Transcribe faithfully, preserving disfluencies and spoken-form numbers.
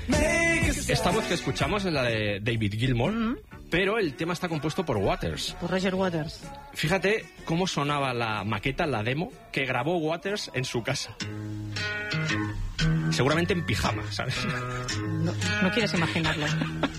Esta voz que escuchamos es la de David Gilmour, Mm. pero el tema está compuesto por Waters. Por Roger Waters. Fíjate cómo sonaba la maqueta, la demo, que grabó Waters en su casa. Seguramente en pijama, ¿sabes? No, no quieres imaginarlo.